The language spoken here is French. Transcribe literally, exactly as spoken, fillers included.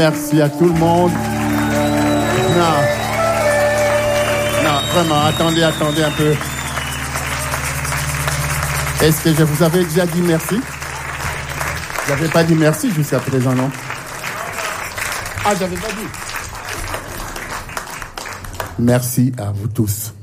Merci à tout le monde. Non. Non, vraiment, attendez, attendez un peu. Est-ce que je vous avais déjà dit merci? Vous n'avez pas dit merci jusqu'à présent, non? Ah, j'avais pas dit. Merci à vous tous.